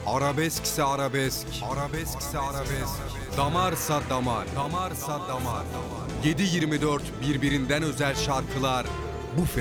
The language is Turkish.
Arabeskse arabesk, arabeskse arabesk. Damarsa damar, damarsa damar. 7/24 birbirinden özel şarkılar bu